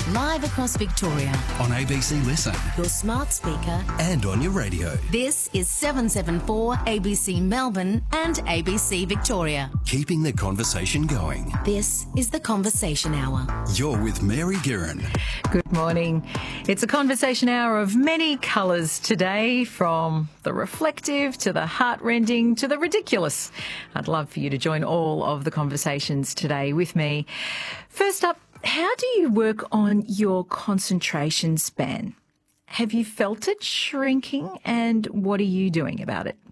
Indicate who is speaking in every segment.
Speaker 1: Live across Victoria.
Speaker 2: On ABC Listen.
Speaker 1: Your smart speaker.
Speaker 2: And on your radio.
Speaker 1: This is 774 ABC Melbourne and ABC Victoria.
Speaker 2: Keeping the conversation going.
Speaker 1: This is The Conversation Hour.
Speaker 2: You're with Mary Guerin.
Speaker 3: Good morning. It's a conversation hour of many colours today, from the reflective to the heart-rending to the ridiculous. I'd love for you to join all of the conversations today with me. First up, how do you work on your concentration span? Have you felt it shrinking, and what are you doing about it?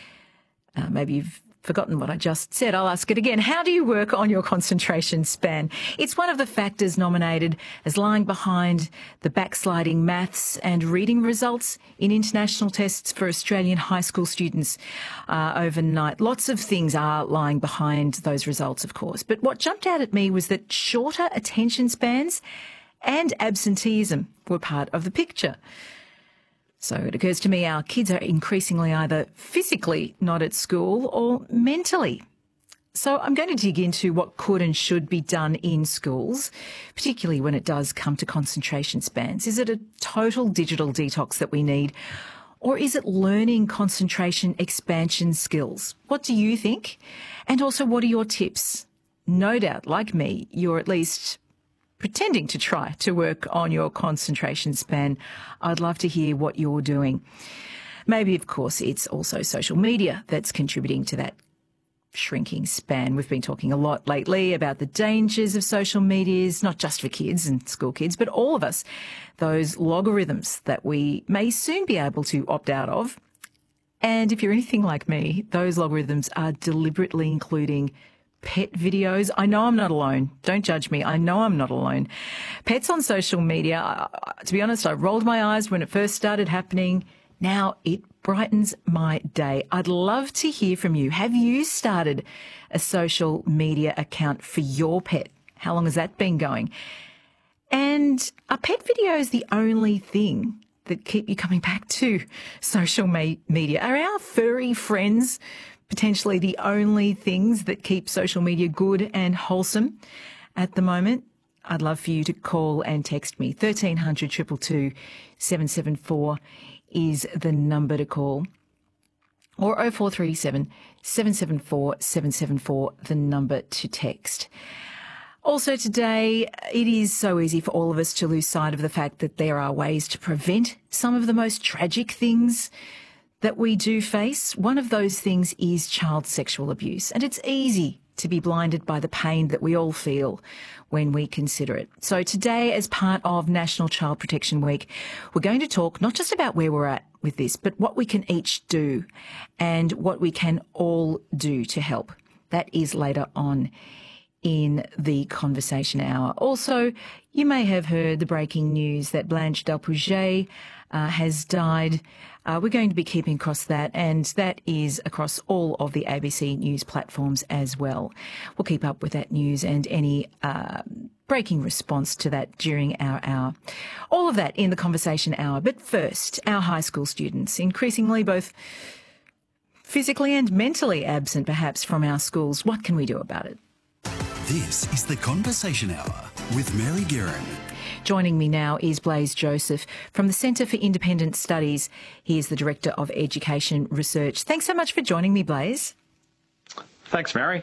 Speaker 3: Maybe you've forgotten what I just said. I'll ask it again. How do you work on your concentration span? It's one of the factors nominated as lying behind the backsliding maths and reading results in international tests for Australian high school students overnight. Lots of things are lying behind those results, of course. But what jumped out at me was that shorter attention spans and absenteeism were part of the picture. So it occurs to me our kids are increasingly either physically not at school or mentally. So I'm going to dig into what could and should be done in schools, particularly when it does come to concentration spans. Is it a total digital detox that we need, or is it learning concentration expansion skills? What do you think? And also, what are your tips? No doubt, like me, you're at least pretending to try to work on your concentration span. I'd love to hear what you're doing. Maybe, of course, it's also social media that's contributing to that shrinking span. We've been talking a lot lately about the dangers of social medias, not just for kids and school kids, but all of us. Those logarithms that we may soon be able to opt out of. And if you're anything like me, those logarithms are deliberately including pet videos. I know I'm not alone. Don't judge me. I know I'm not alone. Pets on social media, to be honest, I rolled my eyes when it first started happening. Now it brightens my day. I'd love to hear from you. Have you started a social media account for your pet? How long has that been going? And are pet videos the only thing that keep you coming back to social media? Are our furry friends potentially the only things that keep social media good and wholesome at the moment? I'd love for you to call and text me. 1300 222 774 is the number to call. Or 0437 774 774, the number to text. Also today, it is so easy for all of us to lose sight of the fact that there are ways to prevent some of the most tragic things that we do face. One of those things is child sexual abuse, and it's easy to be blinded by the pain that we all feel when we consider it. So today, as part of National Child Protection Week, we're going to talk not just about where we're at with this, but what we can each do and what we can all do to help. That is later on in the conversation hour. Also, you may have heard the breaking news that Blanche Delpouget has died. We're going to be keeping across that, and that is across all of the ABC News platforms as well. We'll keep up with that news and any breaking response to that during our hour. All of that in the conversation hour. But first, our high school students, increasingly both physically and mentally absent perhaps from our schools. What can we do about it?
Speaker 2: This is The Conversation Hour with Mary Guerin.
Speaker 3: Joining me now is Blaise Joseph from the Centre for Independent Studies. He is the Director of Education Research. Thanks so much for joining me, Blaise.
Speaker 4: Thanks, Mary.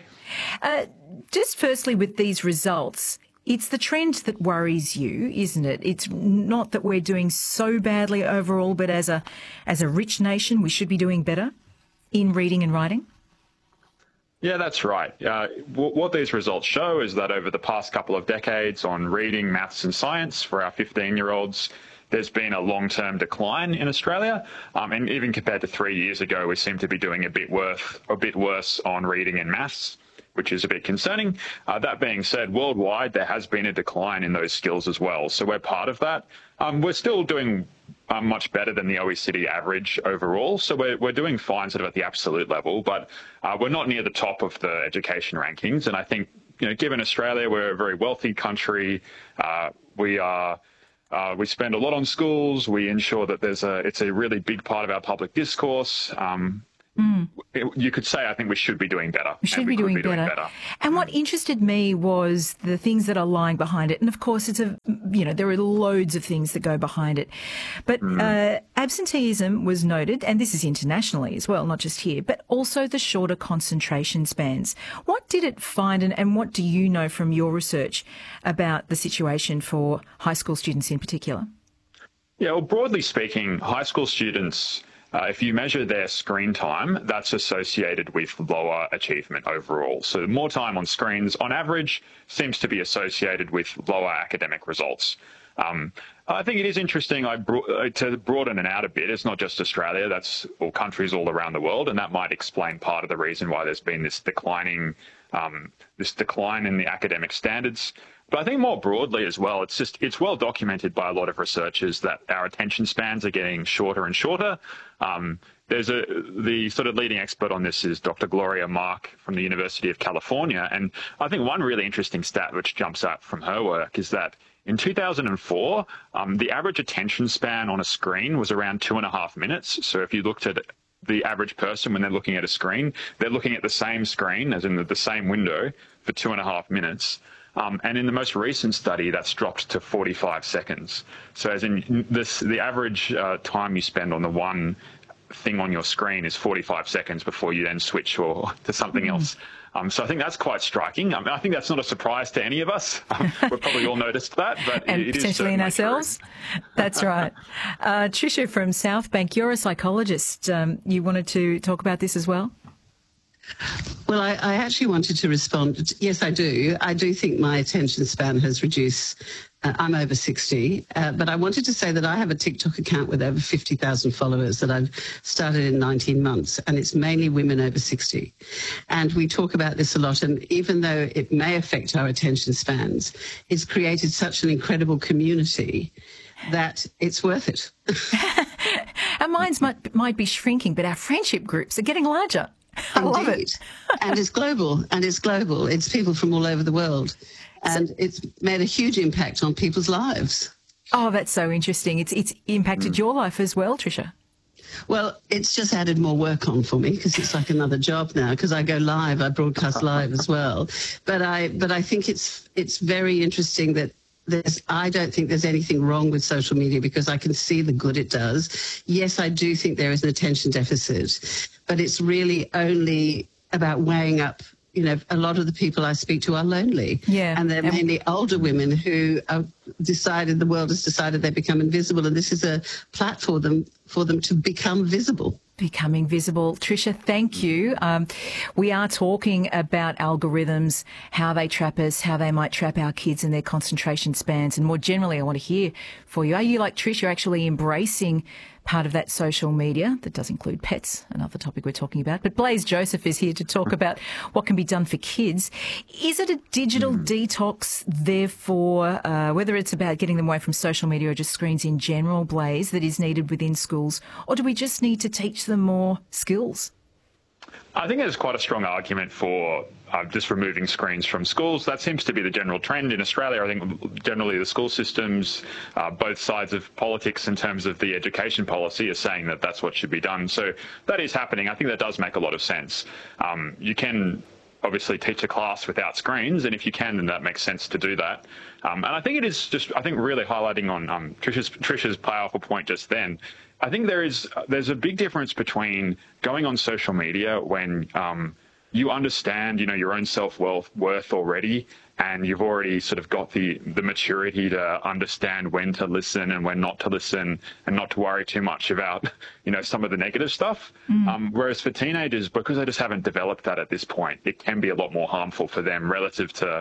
Speaker 3: Just firstly, with these results, it's the trend that worries you, isn't it? It's not that we're doing so badly overall, but as a rich nation, we should be doing better in reading and writing.
Speaker 4: Yeah, that's right. What these results show is that over the past couple of decades on reading, maths and science for our 15-year-olds, there's been a long-term decline in Australia. And even compared to 3 years ago, we seem to be doing a bit worse on reading and maths, which is a bit concerning. That being said, worldwide, there has been a decline in those skills as well. So we're part of that. We're still doing much better than the OECD average overall. So we're doing fine sort of at the absolute level, but we're not near the top of the education rankings. And I think, given Australia, we're a very wealthy country. We spend a lot on schools. We ensure that it's a really big part of our public discourse. You could say, I think we should be doing better.
Speaker 3: We should be doing better. And what interested me was the things that are lying behind it. And of course, it's a there are loads of things that go behind it. But absenteeism was noted, and this is internationally as well, not just here, but also the shorter concentration spans. What did it find, and what do you know from your research about the situation for high school students in particular?
Speaker 4: Yeah, well, broadly speaking, high school students, if you measure their screen time, that's associated with lower achievement overall. So more time on screens, on average, seems to be associated with lower academic results. I think it is interesting to broaden it out a bit. It's not just Australia, that's all countries all around the world, and that might explain part of the reason why there's been this decline in the academic standards. But I think more broadly as well, it's well documented by a lot of researchers that our attention spans are getting shorter and shorter. The sort of leading expert on this is Dr. Gloria Mark from the University of California. And I think one really interesting stat which jumps out from her work is that in 2004, the average attention span on a screen was around 2.5 minutes. So if you looked at the average person when they're looking at a screen, they're looking at the same screen, as in the same window, for 2.5 minutes. And in the most recent study, that's dropped to 45 seconds. So as in the average time you spend on the one thing on your screen is 45 seconds before you then switch to something else. So I think that's quite striking. I mean, I think that's not a surprise to any of us. We've probably all noticed that. But
Speaker 3: and
Speaker 4: it
Speaker 3: potentially
Speaker 4: is
Speaker 3: in ourselves.
Speaker 4: True.
Speaker 3: That's right. Tricia from Southbank, you're a psychologist. You wanted to talk about this as well?
Speaker 5: Well, I actually wanted to respond. Yes, I do. I do think my attention span has reduced. I'm over 60, but I wanted to say that I have a TikTok account with over 50,000 followers that I've started in 19 months, and it's mainly women over 60. And we talk about this a lot, and even though it may affect our attention spans, it's created such an incredible community that it's worth it.
Speaker 3: Our minds might be shrinking, but our friendship groups are getting larger. I love it.
Speaker 5: And it's global, It's people from all over the world. And it's made a huge impact on people's lives.
Speaker 3: Oh, that's so interesting. It's impacted your life as well, Tricia.
Speaker 5: Well, it's just added more work on for me because it's like another job now because I go live, I broadcast live as well. But I think it's very interesting that I don't think there's anything wrong with social media because I can see the good it does. Yes, I do think there is an attention deficit, but it's really only about weighing up. A lot of the people I speak to are lonely. Yeah. And they're mainly older women who have decided, the world has decided they become invisible, and this is a platform for them to become visible.
Speaker 3: Becoming visible. Tricia, thank you. We are talking about algorithms, how they trap us, how they might trap our kids and their concentration spans. And more generally, I want to hear for you. Are you like Tricia actually embracing part of that social media? That does include pets, another topic we're talking about. But Blaise Joseph is here to talk about what can be done for kids. Is it a digital detox, therefore, whether it's about getting them away from social media or just screens in general, Blaise, that is needed within schools? Or do we just need to teach them more skills?
Speaker 4: I think there's quite a strong argument for just removing screens from schools. That seems to be the general trend in Australia. I think generally the school systems, both sides of politics in terms of the education policy, are saying that that's what should be done. So that is happening. I think that does make a lot of sense. You can obviously teach a class without screens, and if you can, then that makes sense to do that. And I think it is just, really highlighting on Tricia's powerful point just then. I think there's a big difference between going on social media when you understand, your own self-worth already, and you've already sort of got the maturity to understand when to listen and when not to listen, and not to worry too much about, some of the negative stuff. Whereas for teenagers, because they just haven't developed that at this point, it can be a lot more harmful for them relative to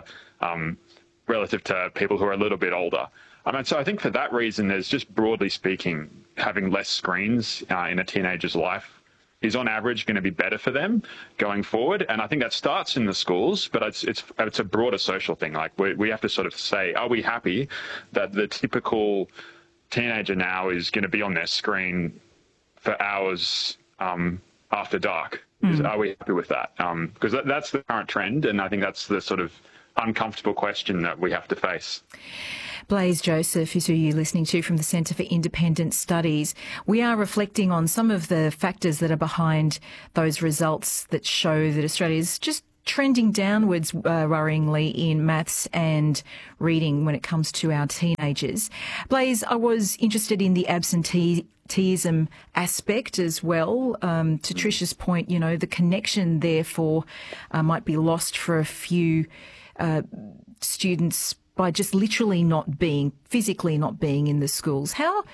Speaker 4: people who are a little bit older. So I think for that reason, there's just broadly speaking, having less screens in a teenager's life is on average going to be better for them going forward. And I think that starts in the schools, but it's a broader social thing. Like we have to sort of say, are we happy that the typical teenager now is going to be on their screen for hours after dark? Are we happy with that? Because that's the current trend, and I think that's the sort of uncomfortable question that we have to face.
Speaker 3: Blaise Joseph is who you're listening to from the Centre for Independent Studies. We are reflecting on some of the factors that are behind those results that show that Australia is just trending downwards worryingly in maths and reading when it comes to our teenagers. Blaise, I was interested in the absenteeism aspect as well. To Trish's point, you know, the connection therefore might be lost for a few students by just literally physically not being in the schools.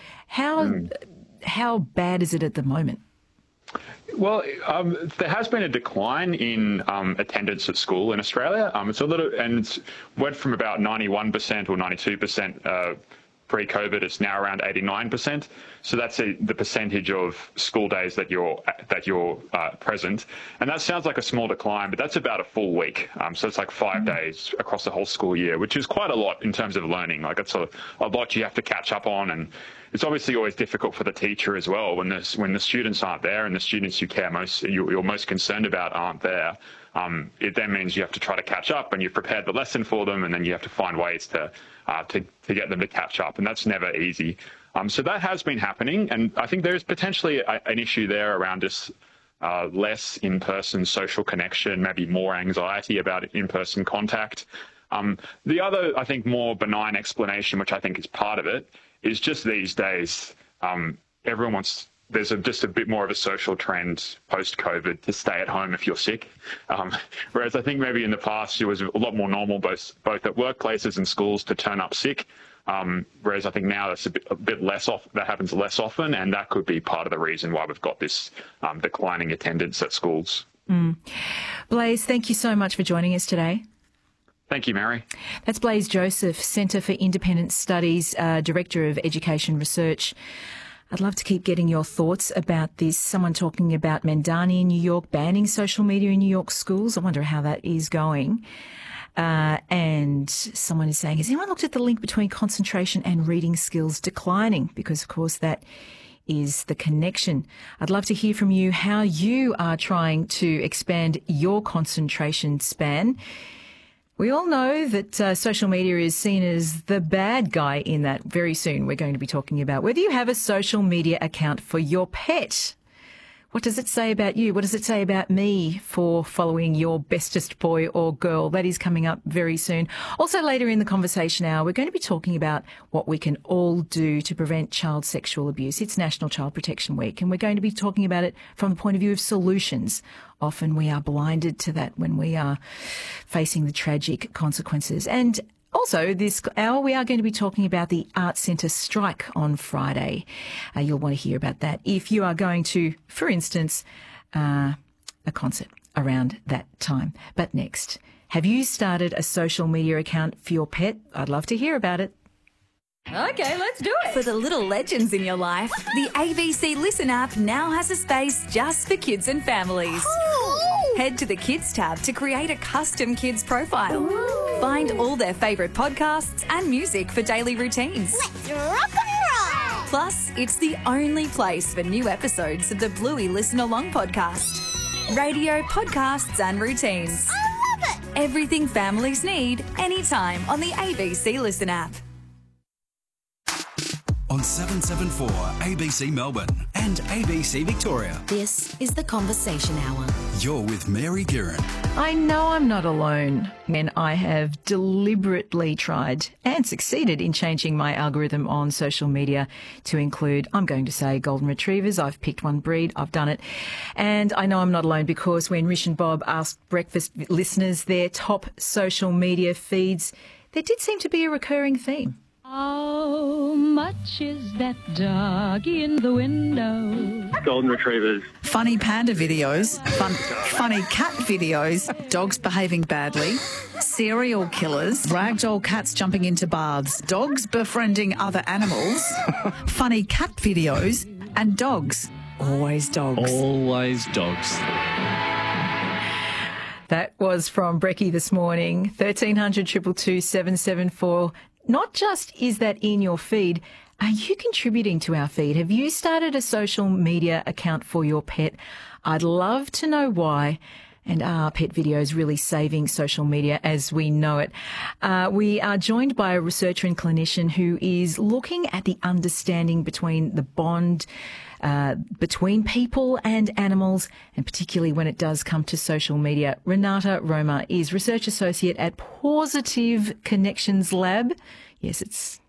Speaker 3: How bad is it at the moment?
Speaker 4: Well, there has been a decline in attendance at school in Australia. It's went from about 91% or 92% pre-COVID. It's now around 89%. So that's the percentage of school days that you're present. And that sounds like a small decline, but that's about a full week. So it's like 5 days across the whole school year, which is quite a lot in terms of learning. Like it's a lot you have to catch up on, and it's obviously always difficult for the teacher as well when the students aren't there and the students you're most concerned about aren't there. It then means you have to try to catch up, and you've prepared the lesson for them, and then you have to find ways to get them to catch up, and that's never easy. So that has been happening, and I think there is potentially an issue there around just less in-person social connection, maybe more anxiety about in-person contact. The other, I think, more benign explanation, which I think is part of it, is just these days there's just a bit more of a social trend post-COVID to stay at home if you're sick. Whereas I think maybe in the past it was a lot more normal, both at workplaces and schools, to turn up sick. Whereas I think now that's a bit less that happens less often, and that could be part of the reason why we've got this declining attendance at schools.
Speaker 3: Blaise, thank you so much for joining us today.
Speaker 4: Thank you, Mary.
Speaker 3: That's Blaise Joseph, Centre for Independent Studies, Director of Education Research. I'd love to keep getting your thoughts about this. Someone talking about Mandani in New York, banning social media in New York schools. I wonder how that is going. And someone is saying, has anyone looked at the link between concentration and reading skills declining? Because, of course, that is the connection. I'd love to hear from you how you are trying to expand your concentration span. We all know that social media is seen as the bad guy in that. Very soon we're going to be talking about whether you have a social media account for your pet. What does it say about you? What does it say about me for following your bestest boy or girl? That is coming up very soon. Also later in the conversation hour, we're going to be talking about what we can all do to prevent child sexual abuse. It's National Child Protection Week, and we're going to be talking about it from the point of view of solutions. Often we are blinded to that when we are facing the tragic consequences. And also, this hour, we are going to be talking about the Arts Centre strike on Friday. You'll want to hear about that if you are going to, for instance, a concert around that time. But next, have you started a social media account for your pet? I'd love to hear about it.
Speaker 6: Okay, let's do it. For the little legends in your life, the ABC Listen app now has a space just for kids and families. Ooh. Head to the Kids tab to create a custom kids profile. Ooh. Find all their favourite podcasts and music for daily routines.
Speaker 7: Let's rock and roll!
Speaker 6: Plus, it's the only place for new episodes of the Bluey Listen Along podcast. Radio, podcasts and routines.
Speaker 7: I love it!
Speaker 6: Everything families need, anytime on the ABC Listen app.
Speaker 2: On 774 ABC Melbourne and ABC Victoria.
Speaker 1: This is the Conversation Hour.
Speaker 2: You're with Mary Guerin.
Speaker 3: I know I'm not alone when I have deliberately tried and succeeded in changing my algorithm on social media to include, I'm going to say, golden retrievers. I've picked one breed. I've done it. And I know I'm not alone because when Rish and Bob asked breakfast listeners their top social media feeds, there did seem to be a recurring theme.
Speaker 8: How much is that doggy in the window?
Speaker 9: Golden retrievers.
Speaker 10: Funny panda videos, funny cat videos, dogs behaving badly, serial killers, ragdoll cats jumping into baths, dogs befriending other animals, funny cat videos, and dogs. Always dogs.
Speaker 9: Always dogs.
Speaker 3: That was from Brecky this morning, 1300 222 774. Not just is that in your feed, are you contributing to our feed? Have you started a social media account for your pet? I'd love to know why And are pet videos really saving social media as we know it? We are joined by a researcher and clinician who is looking at the understanding between the bond between people and animals, and particularly when it does come to social media. Renata Roma is Research Associate at Positive Connections Lab. Yes, it's